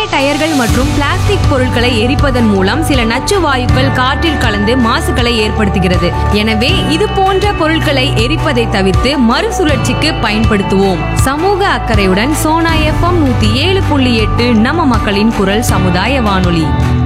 பழைய டயர்கள் மற்றும் பிளாஸ்டிக் பொருட்களை எரிப்பதன் மூலம் சில நச்சு வாயுக்கள் காற்றில் கலந்து மாசுகளை ஏற்படுத்துகிறது. எனவே இது போன்ற பொருட்களை எரிப்பதை தவிர்த்து மறுசுழற்சிக்கு பயன்படுத்துவோம். சமூக அக்கறையுடன் சோனா FM 107.8 நம்ம மக்களின் குரல் சமுதாய வானொலி.